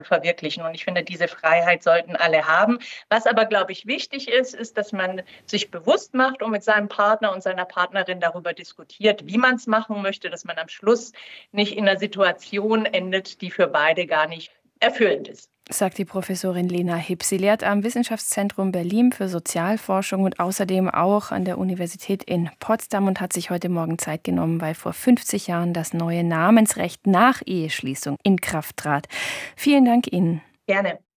verwirklichen. Und ich finde, diese Freiheit sollten alle haben. Was aber, glaube ich, wichtig ist, ist, dass man sich bewusst macht und mit seinem Partner und seiner Partnerin darüber diskutiert, wie man es machen möchte, dass man am Schluss nicht in einer Situation endet, die für beide gar nicht erfüllend ist. Sagt die Professorin Lena Hipp. Sie lehrt am Wissenschaftszentrum Berlin für Sozialforschung und außerdem auch an der Universität in Potsdam und hat sich heute Morgen Zeit genommen, weil vor 50 Jahren das neue Namensrecht nach Eheschließung in Kraft trat. Vielen Dank Ihnen. Gerne.